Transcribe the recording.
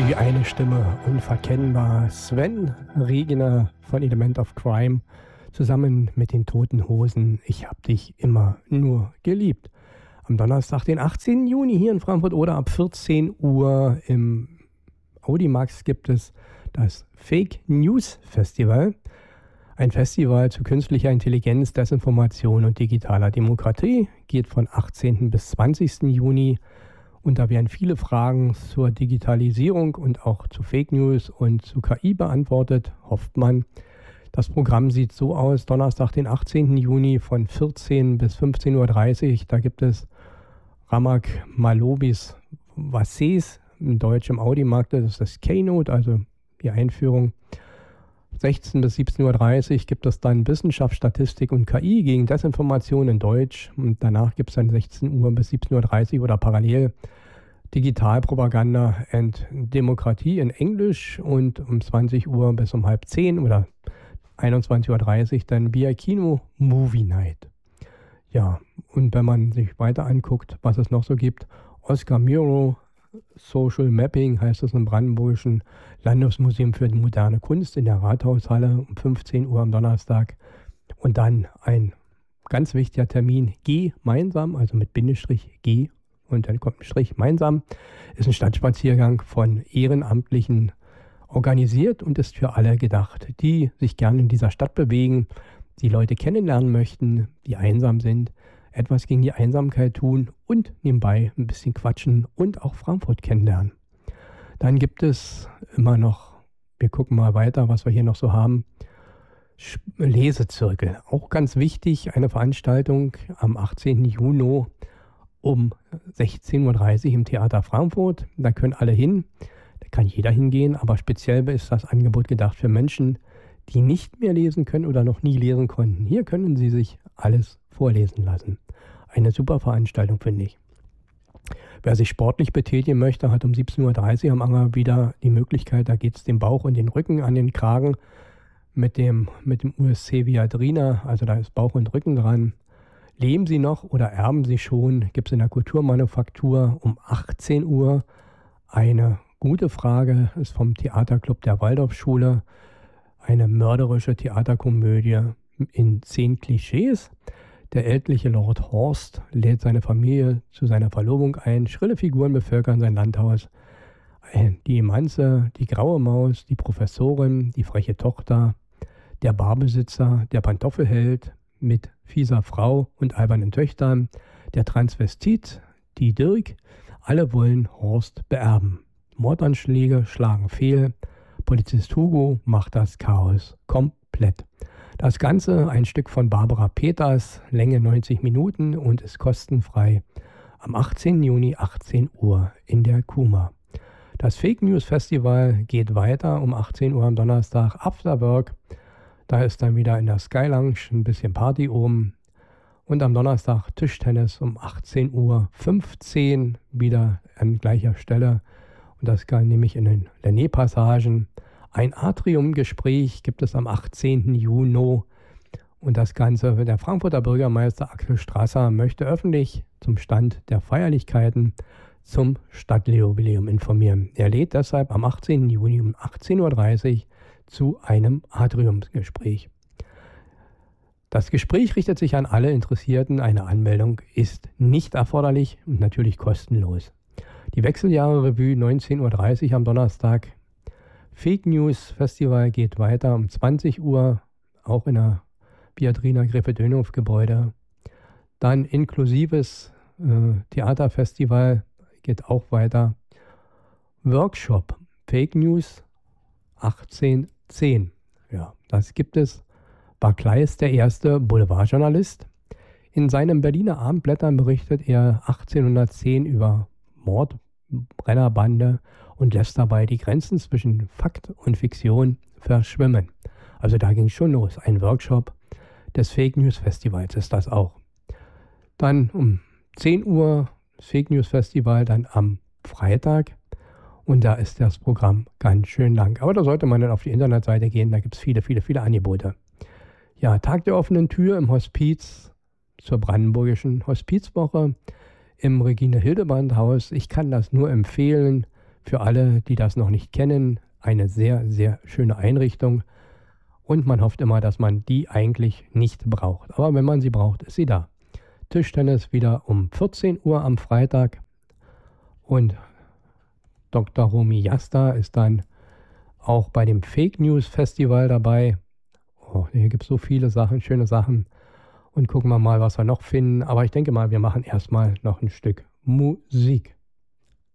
Die eine Stimme unverkennbar. Sven Reginer von Element of Crime zusammen mit den Toten Hosen. Ich hab dich immer nur geliebt. Am Donnerstag, den 18. Juni hier in Frankfurt oder ab 14 Uhr im Audimax gibt es das Fake News Festival. Ein Festival zu künstlicher Intelligenz, Desinformation und digitaler Demokratie. Geht von 18. bis 20. Juni. Und da werden viele Fragen zur Digitalisierung und auch zu Fake News und zu KI beantwortet, hofft man. Das Programm sieht so aus: Donnerstag, den 18. Juni von 14 bis 15.30 Uhr. Da gibt es Ramak Malobis Vasses, in Deutsch im Audimarkt. Das ist das Keynote, also die Einführung. 16 bis 17.30 Uhr gibt es dann Wissenschaft, Statistik und KI gegen Desinformation in Deutsch. Und danach gibt es dann 16 Uhr bis 17.30 Uhr oder parallel Digitalpropaganda und Demokratie in Englisch. Und um 20 Uhr bis um halb 10 oder 21.30 Uhr dann via Kino Movie Night. Ja, und wenn man sich weiter anguckt, was es noch so gibt, Oscar Miro Social Mapping heißt es im Brandenburgischen Landesmuseum für moderne Kunst in der Rathaushalle um 15 Uhr am Donnerstag. Und dann ein ganz wichtiger Termin, gemeinsam, also mit Bindestrich G und dann kommt ein Strich, gemeinsam, ist ein Stadtspaziergang von Ehrenamtlichen organisiert und ist für alle gedacht, die sich gerne in dieser Stadt bewegen, die Leute kennenlernen möchten, die einsam sind, etwas gegen die Einsamkeit tun und nebenbei ein bisschen quatschen und auch Frankfurt kennenlernen. Dann gibt es immer noch, wir gucken mal weiter, was wir hier noch so haben, Lesezirkel. Auch ganz wichtig, eine Veranstaltung am 18. Juni um 16.30 Uhr im Theater Frankfurt. Da können alle hin, da kann jeder hingehen, aber speziell ist das Angebot gedacht für Menschen, die nicht mehr lesen können oder noch nie lesen konnten. Hier können sie sich alles vorlesen lassen. Eine super Veranstaltung, finde ich. Wer sich sportlich betätigen möchte, hat um 17.30 Uhr am Anger wieder die Möglichkeit, da geht es den Bauch und den Rücken an den Kragen mit dem USC Viadrina, also da ist Bauch und Rücken dran. Leben Sie noch oder erben Sie schon? Gibt es in der Kulturmanufaktur um 18 Uhr. Eine gute Frage ist vom Theaterclub der Waldorfschule. Eine mörderische Theaterkomödie in 10 Klischees. Der ältliche Lord Horst lädt seine Familie zu seiner Verlobung ein. Schrille Figuren bevölkern sein Landhaus. Die Emanze, die graue Maus, die Professorin, die freche Tochter, der Barbesitzer, der Pantoffelheld mit fieser Frau und albernen Töchtern, der Transvestit, die Dirk. Alle wollen Horst beerben. Mordanschläge schlagen fehl. Polizist Hugo macht das Chaos komplett. Das Ganze ein Stück von Barbara Peters, Länge 90 Minuten und ist kostenfrei am 18. Juni 18 Uhr in der KUMA. Das Fake News Festival geht weiter um 18 Uhr am Donnerstag, After Work. Da ist dann wieder in der Sky Lounge ein bisschen Party oben. Und am Donnerstag Tischtennis um 18:15 Uhr wieder an gleicher Stelle. Und das kann nämlich in den Lenné-Passagen. Ein Atriumgespräch gibt es am 18. Juni und das Ganze, der Frankfurter Bürgermeister Axel Strasser möchte öffentlich zum Stand der Feierlichkeiten zum Stadtjubiläum informieren. Er lädt deshalb am 18. Juni um 18.30 Uhr zu einem Atriumsgespräch. Das Gespräch richtet sich an alle Interessierten. Eine Anmeldung ist nicht erforderlich und natürlich kostenlos. Die Wechseljahre-Revue 19.30 Uhr am Donnerstag. Fake News Festival geht weiter um 20 Uhr, auch in der Viadrina Gräfe-Dönhoff Gebäude. Dann inklusives Theaterfestival geht auch weiter. Workshop Fake News 1810. Ja, das gibt es. Barclay der erste Boulevardjournalist. In seinen Berliner Abendblättern berichtet er 1810 über Mord, Brennerbande und lässt dabei die Grenzen zwischen Fakt und Fiktion verschwimmen. Also da ging es schon los. Ein Workshop des Fake News Festivals ist das auch. Dann um 10 Uhr das Fake News Festival, dann am Freitag. Und da ist das Programm ganz schön lang. Aber da sollte man dann auf die Internetseite gehen, da gibt es viele Angebote. Ja, Tag der offenen Tür im Hospiz zur Brandenburgischen Hospizwoche im Regine-Hildebrandt-Haus. Ich kann das nur empfehlen für alle, die das noch nicht kennen, eine sehr, sehr schöne Einrichtung. Und man hofft immer, dass man die eigentlich nicht braucht. Aber wenn man sie braucht, ist sie da. Tischtennis wieder um 14 Uhr am Freitag. Und Dr. Romy Jasta ist dann auch bei dem Fake News Festival dabei. Oh, hier gibt es so viele Sachen, schöne Sachen. Und gucken wir mal, was wir noch finden. Aber ich denke mal, wir machen erstmal noch ein Stück Musik.